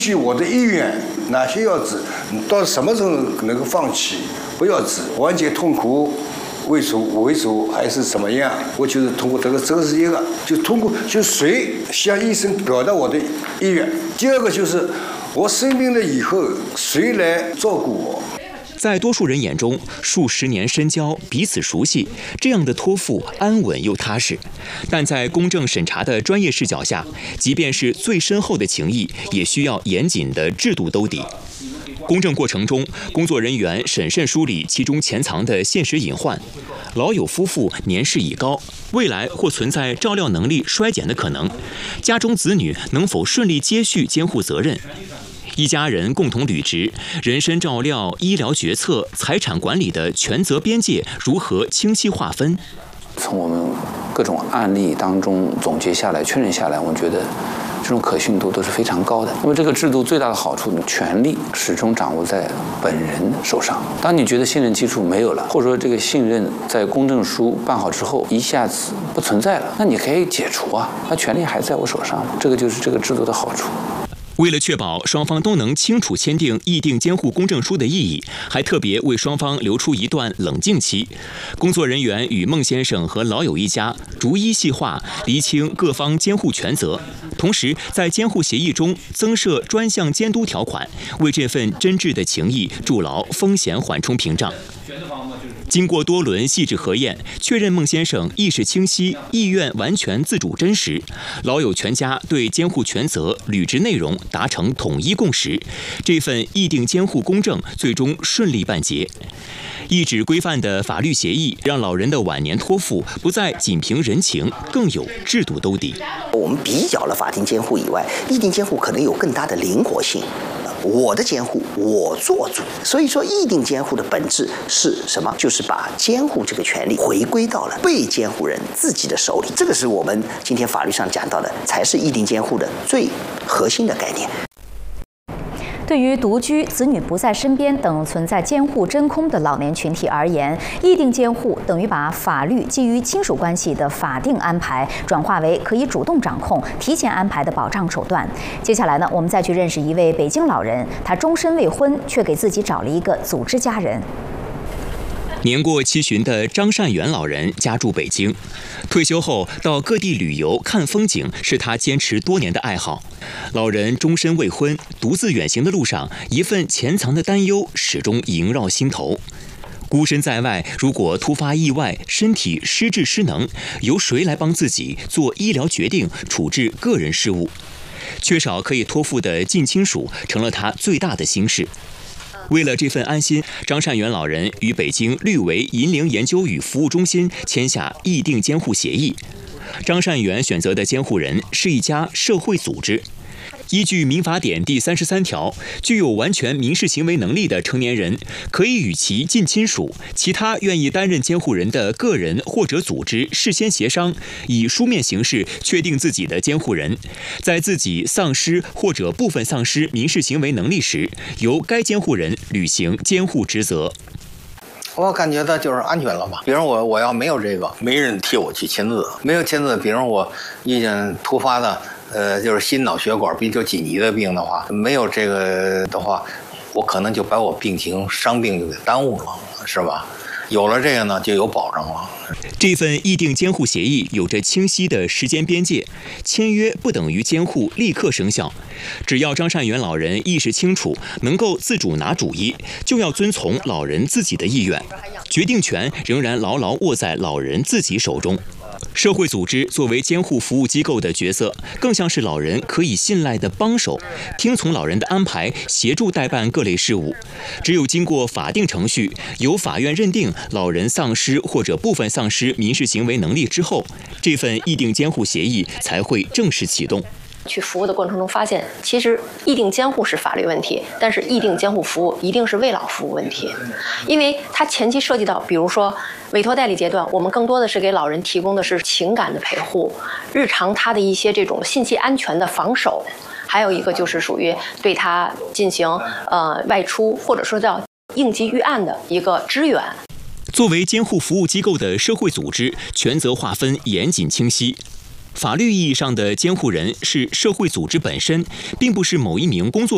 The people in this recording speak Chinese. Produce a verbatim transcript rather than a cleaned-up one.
据我的意愿，哪些要治，到什么时候能够放弃，不要治，缓解痛苦。为主为主还是怎么样？我就是通过这个，这个是一个，就通过就谁向医生表达我的意愿。第二个就是我生病了以后，谁来照顾我？ 在多数人眼中，数十年深交，彼此熟悉，这样的托付安稳又踏实。但在公正审查的专业视角下，即便是最深厚的情谊，也需要严谨的制度兜底。公证过程中，工作人员审慎梳理其中潜藏的现实隐患。老友夫妇年事已高，未来或存在照料能力衰减的可能，家中子女能否顺利接续监护责任？一家人共同履职，人身照料、医疗决策、财产管理的权责边界如何清晰划分？ 从我们各种案例当中总结下来、确认下来，我觉得这种可信度都是非常高的。那么这个制度最大的好处呢，权力始终掌握在本人手上。当你觉得信任基础没有了，或者说这个信任在公证书办好之后一下子不存在了，那你可以解除啊，那权力还在我手上，这个就是这个制度的好处。 为了确保双方都能清楚签订议定监护公证书的意义，还特别为双方留出一段冷静期。工作人员与孟先生和老友一家逐一细化厘清各方监护权责，同时在监护协议中增设专项监督条款，为这份真挚的情谊筑牢风险缓冲屏障。经过多轮细致核验，确认孟先生意识清晰、意愿完全自主真实，老友全家对监护权责、履职内容达成统一共识，这份议定监护公证最终顺利办结。一纸规范的法律协议，让老人的晚年托付不再仅凭人情，更有制度兜底。 我们比较了法定监护以外，议定监护可能有更大的灵活性。我的监护我做主，所以说议定监护的本质是什么？就是把监护这个权利回归到了被监护人自己的手里。这个是我们今天法律上讲到的，才是议定监护的最核心的概念。 对于独居、子女不在身边等存在监护真空的老年群体而言，议定监护等于把法律基于亲属关系的法定安排转化为可以主动掌控、提前安排的保障手段。接下来呢，我们再去认识一位北京老人，他终身未婚，却给自己找了一个组织家人。 年过七旬的张善元老人家住北京，退休后到各地旅游看风景是他坚持多年的爱好。老人终身未婚，独自远行的路上，一份潜藏的担忧始终萦绕心头。孤身在外，如果突发意外，身体失智失能，由谁来帮自己做医疗决定、处置个人事务？缺少可以托付的近亲属，成了他最大的心事。为了这份安心，张善元老人与北京绿维银龄研究与服务中心签下议定监护协议。张善元选择的监护人是一家社会组织。依据民法典第三十三条，具有完全民事行为能力的成年人，可以与其近亲属、其他愿意担任监护人的个人或者组织事先协商，以书面形式确定自己的监护人，在自己丧失或者部分丧失民事行为能力时，由该监护人履行监护职责。 我感觉到就是安全了吧。比如我我要没有这个，没人替我去签字，没有签字，比如我遇见突发的。呃，就是心脑血管比较紧急的病的话，没有这个的话，我可能就把我病情伤病就给耽误了，是吧？有了这个呢，就有保障了。 这份议定监护协议有着清晰的时间边界，签约不等于监护立刻生效。只要张善元老人意识清楚，能够自主拿主意，就要遵从老人自己的意愿，决定权仍然牢牢握在老人自己手中。社会组织作为监护服务机构的角色，更像是老人可以信赖的帮手，听从老人的安排，协助代办各类事务。只有经过法定程序，由法院认定老人丧失或者部分丧失民事行为能力之后，这份议定监护协议才会正式启动。 去服务的过程中发现，其实议定监护是法律问题，但是议定监护服务一定是为老服务问题，因为它前期涉及到，比如说委托代理阶段，我们更多的是给老人提供的是情感的陪护，日常他的一些这种信息安全的防守，还有一个就是属于对他进行呃外出或者说叫应急预案的一个支援。 作为监护服务机构的社会组织，权责划分严谨清晰。法律意义上的监护人是社会组织本身，并不是某一名工作